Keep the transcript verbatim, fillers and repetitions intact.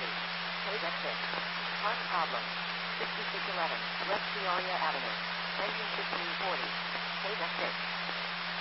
forty. Page six. Part problem. sixty-six eleven. West Peoria Avenue. Engine fifteen forty. Page six.